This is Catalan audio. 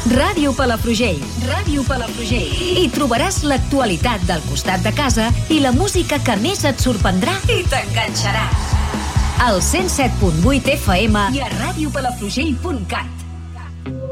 Ràdio Palafrugell. Ràdio Palafrugell. Hi trobaràs l'actualitat del costat de casa i la música que més et sorprendrà i t'enganxarà. Al 107.8 FM i a radiopalafrugell.cat.